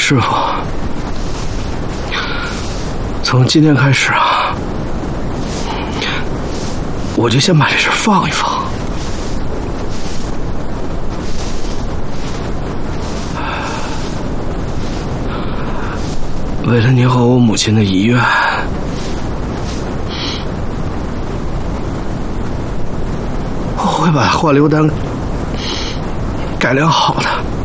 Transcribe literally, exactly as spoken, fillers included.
师傅，从今天开始啊，我就先把这事放一放。为了你和我母亲的遗愿，我会把换流丹改良好的。